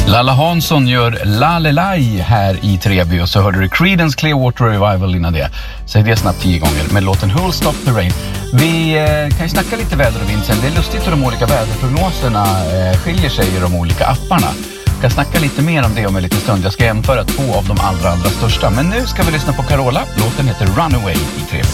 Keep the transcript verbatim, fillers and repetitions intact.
Lalla Hansson gör Lalelai här i Treby och så hörde du Creedence Clearwater Revival innan det. Säg det snabbt tio gånger med låten Who'll Stop the Rain. Vi eh, kan ju snacka lite väder och vind sen. Det är lustigt hur de olika väderprognoserna eh, skiljer sig i de olika apparna. Jag ska snacka lite mer om det om en liten stund. Jag ska jämföra två av de allra, allra största. Men nu ska vi lyssna på Carola. Låten heter Runaway i Treby.